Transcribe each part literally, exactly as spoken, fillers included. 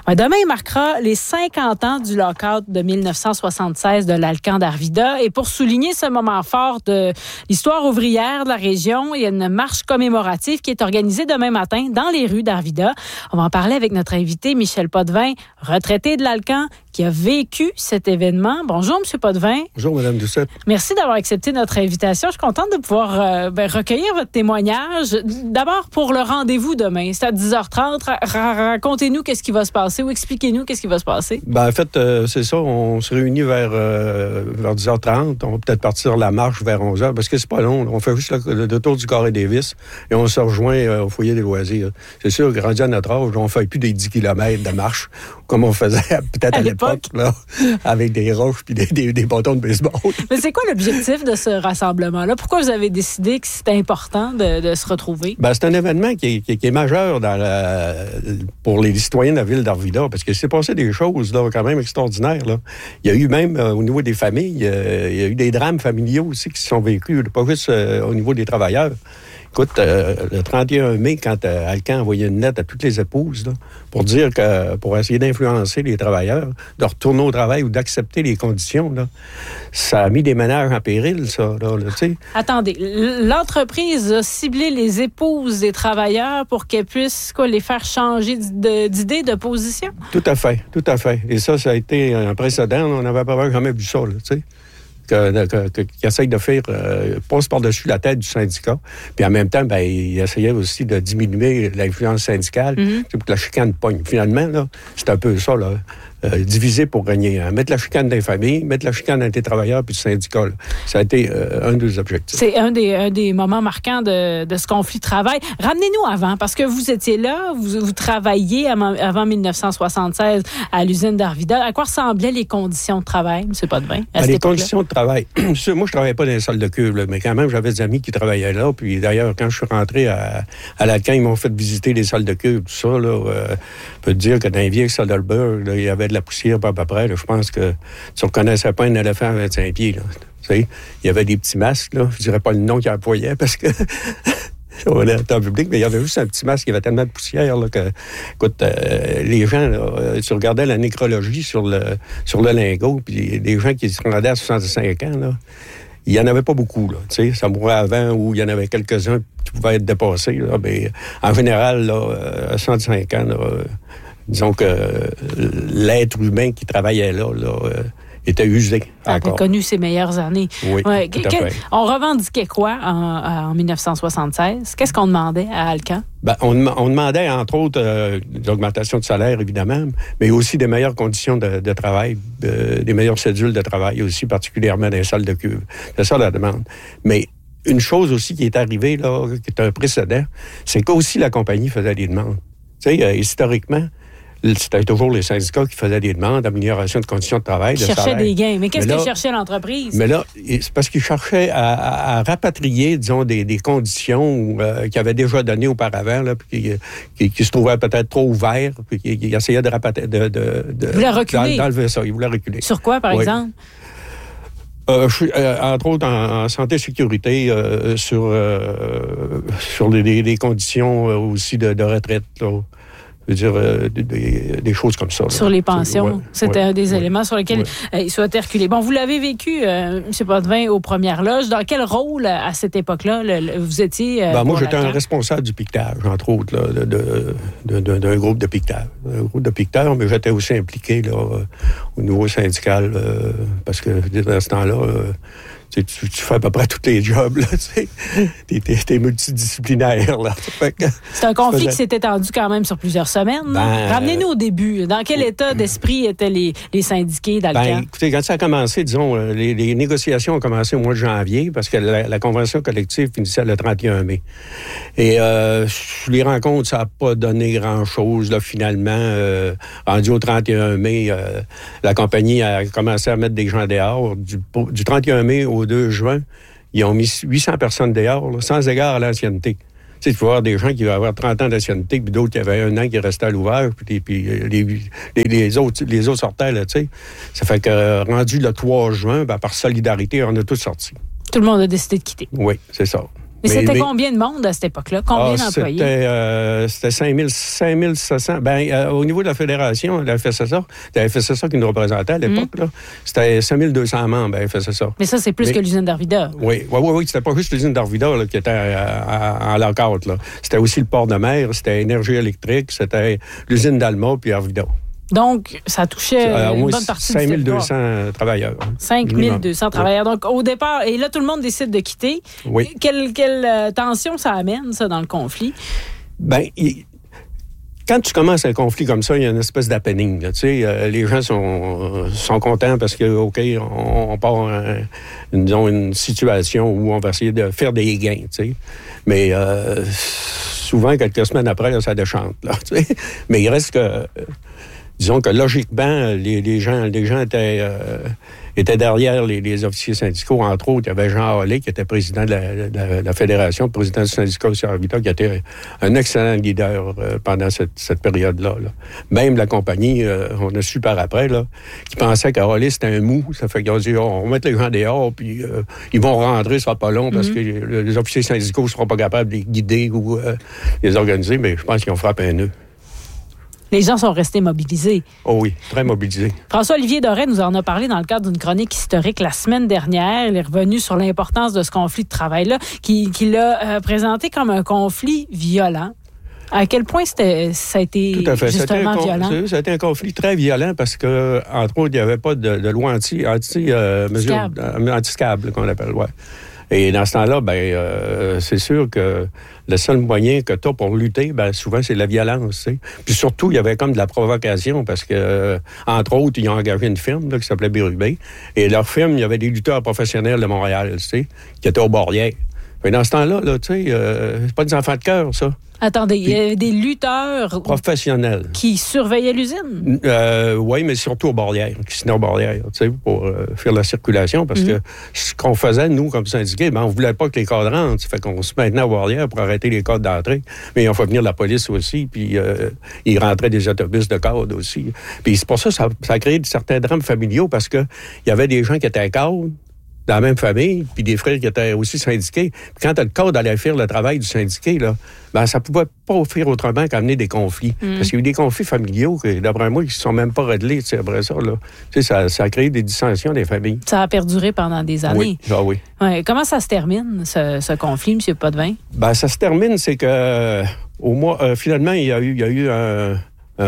Ouais, demain marquera les cinquante ans du lockout de dix-neuf cent soixante-seize de l'Alcan d'Arvida. Et pour souligner ce moment fort de l'histoire ouvrière de la région, il y a une marche commémorative qui est organisée demain matin dans les rues d'Arvida. On va en parler avec notre invité Michel Potvin, retraité de l'Alcan, qui a vécu cet événement. Bonjour, M. Potvin. Bonjour, Mme Doucette. Merci d'avoir accepté notre invitation. Je suis contente de pouvoir euh, ben, recueillir votre témoignage. D'abord, pour le rendez-vous demain, c'est à dix heures trente. Ra- racontez-nous qu'est-ce qui va se passer ou expliquez-nous qu'est-ce qui va se passer. Ben, en fait, euh, c'est ça. On se réunit vers, euh, vers dix heures trente. On va peut-être partir la marche vers onze heures parce que c'est pas long. On fait juste le, le tour du Carré Davis et on se rejoint euh, au foyer des loisirs. C'est sûr, rendu à notre âge, on ne fait plus des dix kilomètres de marche comme on faisait peut-être à, à l'époque, là, avec des roches puis des, des, des bâtons de baseball. Mais c'est quoi l'objectif de ce rassemblement-là? Pourquoi vous avez décidé que c'était important de, de se retrouver? Ben, c'est un événement qui est, qui, qui est majeur dans la, pour les citoyens de la ville d'Arvida parce qu'il s'est passé des choses là, quand même extraordinaires. Là. Il y a eu même, euh, au niveau des familles, euh, il y a eu des drames familiaux aussi qui se sont vécus, pas juste euh, au niveau des travailleurs. Écoute, euh, le trente et un mai, quand euh, Alcan envoyait une lettre à toutes les épouses là, pour dire que, pour essayer d'influencer les travailleurs, de retourner au travail ou d'accepter les conditions, là, ça a mis des ménages en péril, ça. Là, là, tu sais. Attendez, l'entreprise a ciblé les épouses des travailleurs pour qu'elles puissent quoi, les faire changer d'idée, de position? Tout à fait, tout à fait. Et ça, ça a été un précédent. On n'avait pas jamais vu ça, là, tu sais. Que, que, que, qui essaye de faire, euh, passe par-dessus la tête du syndicat. Puis en même temps, ben, il essayait aussi de diminuer l'influence syndicale mm-hmm. pour que la chicane pogne. Finalement, là, c'est un peu ça, là. Euh, diviser pour gagner. Hein. Mettre la chicane dans les familles, mettre la chicane entre les travailleurs puis le syndicat. Là. Ça a été euh, un des objectifs. C'est un des, un des moments marquants de, de ce conflit de travail. Ramenez-nous avant, parce que vous étiez là, vous, vous travailliez avant, avant dix-neuf cent soixante-seize à l'usine d'Arvida. À quoi ressemblaient les conditions de travail, M. Potvin, à ben, cette les époque-là? Conditions de travail. Moi, je ne travaillais pas dans les salles de cuve, là, mais quand même, j'avais des amis qui travaillaient là. Puis d'ailleurs, quand je suis rentré à, à l'Alcan, ils m'ont fait visiter les salles de cuve, tout ça. Là, euh, je peux te dire que dans les vieilles Soderberg, il y avait de la poussière pas à peu près. Là, je pense que tu ne reconnaissais pas un éléphant à vingt-cinq pieds. Là. Tu sais, il y avait des petits masques. Là. Je ne dirais pas le nom qu'ils employaient parce que on est en public, mais il y avait juste un petit masque. Il y avait tellement de poussière là, que, écoute, euh, les gens, là, tu regardais la nécrologie sur le, sur le lingot, puis les gens qui se rendaient à soixante-cinq ans, là, il n'y en avait pas beaucoup. Là, tu sais, ça mourait avant ou il y en avait quelques-uns qui pouvaient être dépassés. Là, mais en général, là, à soixante-cinq ans, là, disons que l'être humain qui travaillait là, là euh, était usé encore. On a connu ses meilleures années. Oui, ouais. tout à fait. On revendiquait quoi en, en dix-neuf cent soixante-seize? Qu'est-ce qu'on demandait à Alcan? Ben, on, on demandait, entre autres, euh, l'augmentation de salaire, évidemment, mais aussi des meilleures conditions de, de travail, de, des meilleures cédules de travail aussi, particulièrement dans les salles de cuve. C'est ça la demande. Mais une chose aussi qui est arrivée, là, qui est un précédent, c'est qu'aussi la compagnie faisait des demandes. Tu sais, euh, historiquement, c'était toujours les syndicats qui faisaient des demandes d'amélioration de conditions de travail, de salaire. Ils cherchaient des gains. Mais qu'est-ce que cherchait l'entreprise? Mais là, c'est parce qu'ils cherchaient à, à, à rapatrier, disons, des, des conditions euh, qu'ils avaient déjà données auparavant, là, puis qui, qui, qui se trouvaient peut-être trop ouverts, puis qui, qui essayaient de rapatrier... De, de, de, Ils voulaient reculer? D'enlever ça, ils voulaient reculer. Sur quoi, par oui. exemple? Euh, je, euh, entre autres, en, en santé-sécurité, euh, sur, euh, sur les, les, les conditions aussi de, de retraite, là. Je veux dire, euh, des, des choses comme ça. Là. Sur les pensions, ouais, c'était ouais, un des ouais, éléments sur lesquels ouais. euh, il souhaitait reculer. Bon, vous l'avez vécu, euh, M. Potvin, aux Premières Loges. Dans quel rôle, à cette époque-là, le, le, vous étiez... Euh, ben, moi, j'étais un responsable du piquetage, entre autres, là, de, de, de, de, d'un groupe de piquetage. Un groupe de piqueteurs, mais j'étais aussi impliqué là, euh, au niveau syndical, euh, parce que, dans ce temps-là... Euh, Tu, tu, tu fais à peu près tous les jobs, là, tu sais. T'es, t'es, t'es multidisciplinaire, là. C'est un conflit faisais... qui s'est étendu quand même sur plusieurs semaines. Ben, Ramenez-nous au début. Dans quel état d'esprit étaient les, les syndiqués d'Alcan? Ben, écoutez, quand ça a commencé, disons, les, les négociations ont commencé au mois de janvier, parce que la, la convention collective finissait le trente et un mai. Et euh, les rencontres, ça n'a pas donné grand-chose, là, finalement. Euh, rendu au trente et un mai, euh, la compagnie a commencé à mettre des gens dehors. Du, du trente et un mai au deux juin, ils ont mis huit cents personnes dehors, là, sans égard à l'ancienneté. Tu sais, il faut avoir des gens qui vont avoir trente ans d'ancienneté, puis d'autres qui avaient un an qui restaient à l'ouvert, puis, puis les, les, les, autres, les autres sortaient, là, tu sais. Ça fait que, rendu le trois juin, ben, par solidarité, on a tous sorti. Tout le monde a décidé de quitter. Oui, c'est ça. Mais, mais c'était mais, combien de monde à cette époque-là? Combien ah, d'employés? C'était, euh, c'était cinq mille sept cents. Ben, euh, au niveau de la fédération, la F S S A, c'était la F S S A qui nous représentait à l'époque. Mmh. Là, c'était cinq mille deux cents membres à F S S A. Mais ça, c'est plus mais, que l'usine d'Arvida. Oui, oui, oui, oui. C'était pas juste l'usine d'Arvida là, qui était en lockout. Là. C'était aussi le port de mer, c'était Énergie électrique, c'était l'usine d'Alma puis Arvida. Donc, ça touchait euh, une bonne partie cinq mille deux cents travailleurs. cinq mille deux cents travailleurs. Donc, au départ, et là, tout le monde décide de quitter. Oui. Quelle, quelle euh, tension ça amène, ça, dans le conflit? Bien, il... quand tu commences un conflit comme ça, il y a une espèce d'happening. Là, tu sais, euh, les gens sont, sont contents parce que, OK, on, on part un, une, disons, une situation où on va essayer de faire des gains, tu sais. Mais euh, souvent, quelques semaines après, là, ça déchante. Là, tu sais. Mais il reste que... Euh, disons que logiquement, les, les gens, les gens étaient, euh, étaient derrière les, les officiers syndicaux. Entre autres, il y avait Jean Hollet, qui était président de la, de la, de la fédération, président du syndicat aussi Arvida, qui était un excellent leader euh, pendant cette, cette période-là. Là. Même la compagnie, euh, on a su par après, là, qui pensait qu'Hollet, c'était un mou. Ça fait qu'ils ont dit, oh, on va mettre les gens dehors, puis euh, ils vont rentrer, ce sera pas long, parce mm-hmm. que les officiers syndicaux ne seront pas capables de les guider ou euh, les organiser, mais je pense qu'ils ont frappé un nœud. Les gens sont restés mobilisés. Oh oui, très mobilisés. François-Olivier Doré nous en a parlé dans le cadre d'une chronique historique la semaine dernière. Il est revenu sur l'importance de ce conflit de travail-là, qu'il qui l'a euh, présenté comme un conflit violent. À quel point c'était, ça a été Tout à fait. justement ça violent? Ça a été un conflit très violent parce que, entre autres, il n'y avait pas de, de loi anti, anti, euh, mesure, anti-scab, qu'on appelle, ouais. Et dans ce temps-là, ben, euh, c'est sûr que le seul moyen que tu as pour lutter, ben, souvent, c'est la violence. Tu sais. Puis surtout, il y avait comme de la provocation parce que, euh, entre autres, ils ont engagé une firme là, qui s'appelait Bérubé. Et leur firme, il y avait des lutteurs professionnels de Montréal, tu sais, qui étaient aux Bordières. Mais dans ce temps-là, là, tu sais, euh, c'est pas des enfants de cœur, ça. Attendez, il y avait des lutteurs professionnels qui surveillaient l'usine? Euh, oui, mais surtout aux Bordières, qui se tenaient aux Bordières, tu sais, pour euh, faire la circulation, parce mm-hmm. que ce qu'on faisait, nous, comme syndiqués, ben, on voulait pas que les cadres rentrent, fait qu'on se maintenait aux Bordières pour arrêter les cadres d'entrée, mais ils ont fait venir la police aussi, puis euh, ils rentraient des autobus de cadres aussi. Puis c'est pour ça que ça, ça a créé certains drames familiaux, parce que il y avait des gens qui étaient cadres, dans la même famille, puis des frères qui étaient aussi syndiqués. Puis quand le cadre allait faire le travail du syndiqué, là, ben ça pouvait pas faire autrement qu'amener des conflits. Mm. Parce qu'il y a eu des conflits familiaux, que, d'après moi, qui ne sont même pas réglés, tu sais, après ça, là. Tu sais, ça, ça a créé des dissensions des familles. Ça a perduré pendant des années. Oui, ah oui. Ouais. Comment ça se termine, ce, ce conflit, M. Potvin? Ben ça se termine, c'est que, euh, au mois, euh, finalement, il y a eu, il y a eu un... Un,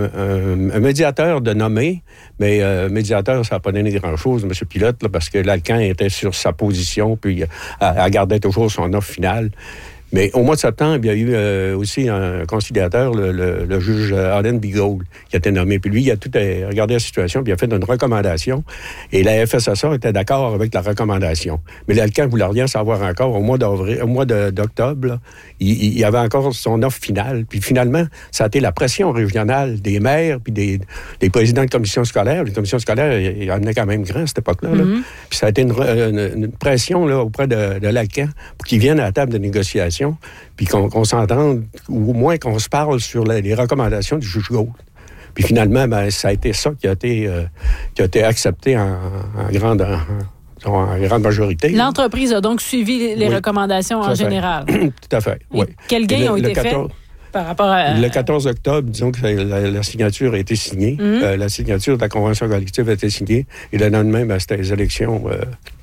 un, un médiateur de nommé, mais euh, médiateur, ça n'a pas donné grand-chose, M. Pilote, là, parce que l'Alcan était sur sa position, puis elle, elle gardait toujours son offre finale. Mais au mois de septembre, il y a eu euh, aussi un conciliateur, le, le, le juge Allen Bigold, qui a été nommé. Puis lui, il a tout euh, regardé la situation, puis il a fait une recommandation. Et la F S S A était d'accord avec la recommandation. Mais l'Alcan ne voulait rien savoir encore. Au mois d'avril, au mois de, d'octobre, là, il, il y avait encore son offre finale. Puis finalement, ça a été la pression régionale des maires, puis des, des présidents de commissions scolaires. Les commissions scolaires, il en avait quand même grand à cette époque-là. Là. Mm-hmm. Puis ça a été une, une, une pression là, auprès de, de l'Alcan pour qu'ils viennent à la table de négociation, puis qu'on, qu'on s'entende, ou au moins qu'on se parle sur les, les recommandations du juge Gault. Puis finalement, ben, ça a été ça qui a été, euh, qui a été accepté en, en, grande, en, en grande majorité. L'entreprise a donc suivi les oui, recommandations en général. Tout à fait, oui. Quels gains ont été faits par rapport à... Le quatorze octobre, disons que la, la signature a été signée. Mm-hmm. Euh, la signature de la convention collective a été signée. Et le lendemain, ben, c'était les élections... Euh,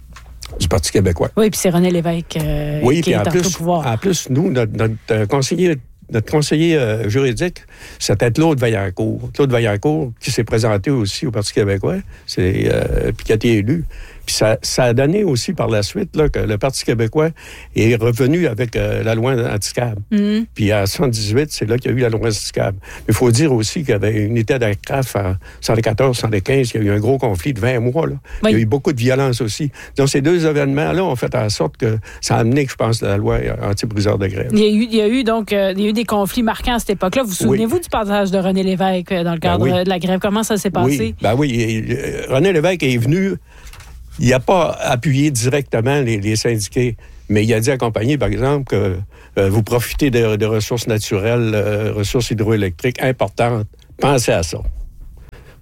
du Parti québécois. Oui, puis c'est René Lévesque euh, oui, qui est en plus, au pouvoir. En plus, nous, notre, notre conseiller, notre conseiller euh, juridique, c'était Claude Vaillancourt. Claude Vaillancourt, qui s'est présenté aussi au Parti québécois, c'est, euh, puis qui a été élu. Puis ça, ça a donné aussi par la suite là, que le Parti québécois est revenu avec euh, la loi anti-scab. Mm. Puis en soixante-dix-huit, c'est là qu'il y a eu la loi anti-scab. Mais il faut dire aussi qu'il y avait une unité d'aircraft en soixante-quatorze soixante-quinze, il y a eu un gros conflit de vingt mois. Là. Oui. Il y a eu beaucoup de violence aussi. Donc ces deux événements-là ont fait en sorte que ça a amené, je pense, la loi anti-briseur de grève. Il y a eu, il y a eu donc euh, il y a eu des conflits marquants à cette époque-là. Vous vous souvenez-vous oui. du passage de René Lévesque dans le cadre ben oui. de la grève? Comment ça s'est passé? Oui, ben oui. Et, René Lévesque est venu... Il n'a pas appuyé directement les, les syndiqués, mais il a dit à la compagnie, par exemple, que euh, vous profitez de, de ressources naturelles, euh, ressources hydroélectriques importantes. Pensez à ça.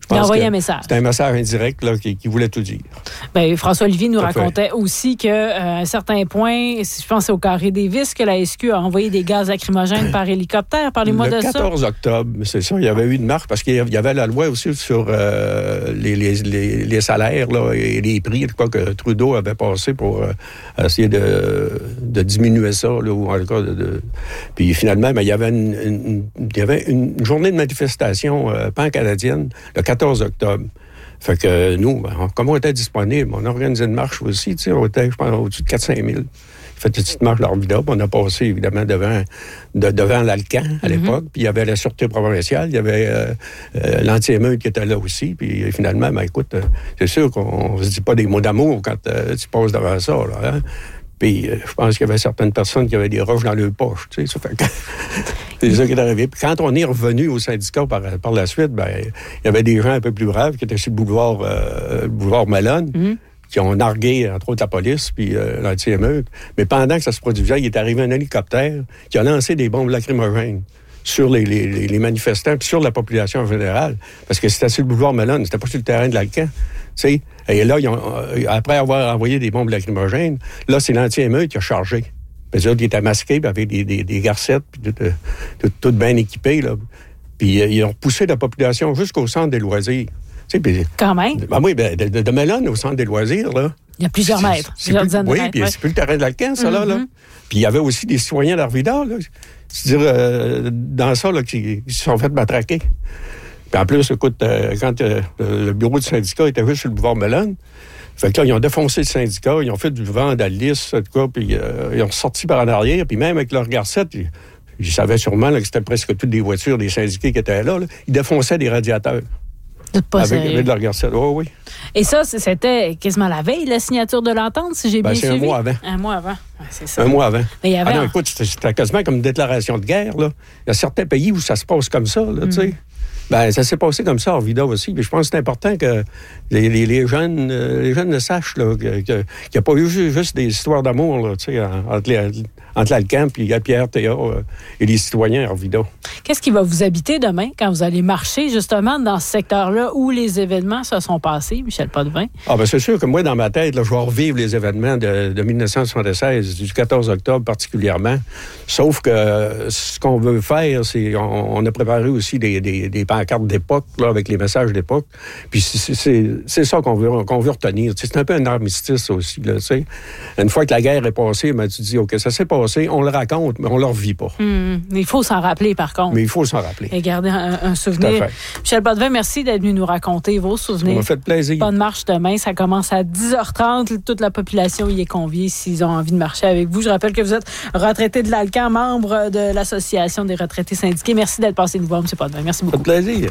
Il a envoyé un message. C'était un message indirect là, qui, qui voulait tout dire. Bien, François Olivier nous Tout racontait fait. aussi qu'à euh, un certain point, je pense c'est au Carré Davis, que la S Q a envoyé des gaz lacrymogènes par hélicoptère. Parlez-moi de ça. Le quatorze octobre, c'est ça, il y avait eu une marche, parce qu'il y avait la loi aussi sur euh, les, les, les, les salaires là, et les prix, quoi, que Trudeau avait passé pour euh, essayer de, de diminuer ça. Là, ou en tout cas de, de... Puis finalement, ben, il y avait une, une, il y avait une journée de manifestation euh, pan-canadienne, le quatorze octobre. Fait que nous, ben, comme on était disponible, on a organisé une marche aussi, tu sais, on était, je pense, au-dessus de quatre à cinq mille. Fait une petite marche d'Arvida, puis on a passé, évidemment, devant, de, devant l'Alcan, à l'époque, mm-hmm. puis il y avait la Sûreté provinciale, il y avait euh, euh, l'anti-émeute qui était là aussi, puis finalement, ben écoute, euh, c'est sûr qu'on se dit pas des mots d'amour quand euh, tu passes devant ça, là, hein? Puis euh, je pense qu'il y avait certaines personnes qui avaient des roches dans leur poche, tu sais, ça fait que... c'est ça qui est arrivé. Puis quand on est revenu au syndicat par, par la suite, ben il y avait des gens un peu plus braves qui étaient sur le boulevard, euh, le boulevard Malone, mm-hmm. qui ont nargué, entre autres, la police, puis euh, l'anti-émeute. Mais pendant que ça se produisait, il est arrivé un hélicoptère qui a lancé des bombes lacrymogènes sur les, les, les manifestants, puis sur la population en général. Parce que c'était sur le boulevard Malone, c'était pas sur le terrain de l'Alcan. Tu sais, et là, ils ont, après avoir envoyé des bombes lacrymogènes, là, c'est l'anti-émeute qui a chargé. Les autres, ils étaient masqués, puis avec des, des, des garcettes, puis tout, tout, tout bien équipés, là. Puis euh, ils ont poussé la population jusqu'au centre des loisirs. Tu sais, puis, quand même? Ben oui, ben, de, de Melun au centre des loisirs, là. Il y a plusieurs c'est, mètres. C'est, plusieurs c'est dizaines plus, de oui, mètres. puis Ouais. c'est plus le terrain de l'Alcan, ça, mm-hmm. là, là. Puis il y avait aussi des citoyens d'Arvida, là. C'est-à-dire, euh, dans ça, là, qui, qui se sont fait matraquer. Puis en plus, écoute, euh, quand euh, le bureau du syndicat était juste sur le boulevard Melun, fait que là, ils ont défoncé le syndicat, ils ont fait du vandalisme, en tout cas, puis euh, ils ont sorti par en arrière, puis même avec leur garcette, ils, ils savaient sûrement là, que c'était presque toutes des voitures des syndiqués qui étaient là, là. Ils défonçaient des radiateurs. Pas avec, avec de leur garcette. Oh, oui. Et ça, c'était quasiment la veille, la signature de l'entente, si j'ai ben, bien c'est suivi? un mois avant. Un mois avant, ouais, c'est ça. Un mois avant. Mais il y avait ah non, un... écoute, c'était, c'était quasiment comme une déclaration de guerre, là. Il y a certains pays où ça se passe comme ça, là, mm. tu sais. Ben, ça s'est passé comme ça en Arvida aussi. Puis je pense que c'est important que les, les, les, jeunes, euh, les jeunes le sachent, là, que, que, qu'il n'y a pas eu juste des histoires d'amour, là, tu sais, entre, les, entre l'Alcan puis Pierre Théa euh, et les citoyens à Arvida. Qu'est-ce qui va vous habiter demain quand vous allez marcher, justement, dans ce secteur-là où les événements se sont passés, Michel Potvin? Ah, ben c'est sûr que moi, dans ma tête, là, je vais revivre les événements de, de dix-neuf soixante-seize, du quatorze octobre particulièrement. Sauf que ce qu'on veut faire, c'est on, on a préparé aussi des, des, des pancartes d'époque, là, avec les messages d'époque. Puis c'est, c'est, c'est ça qu'on veut, qu'on veut retenir. T'sais, c'est un peu un armistice aussi, là, tu sais. Une fois que la guerre est passée, ben, tu dis, OK, ça s'est passé, on le raconte, mais on le revit pas. Mmh, il faut s'en rappeler, par contre. Mais il faut s'en rappeler. Et garder un, un souvenir. Michel Potvin, merci d'être venu nous raconter vos souvenirs. Ça m'a fait plaisir. Bonne marche demain. Ça commence à dix heures trente. Toute la population y est conviée s'ils ont envie de marcher avec vous. Je rappelle que vous êtes retraité de l'Alcan, membre de l'Association des retraités syndiqués. Merci d'être passé nous voir, M. Potvin. Merci beaucoup. Ça fait plaisir.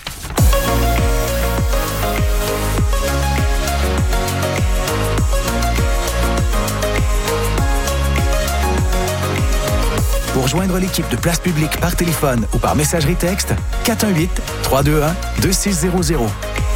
Pour joindre l'équipe de Place Publique par téléphone ou par messagerie texte, quatre un huit, trois deux un, deux six zéro zéro.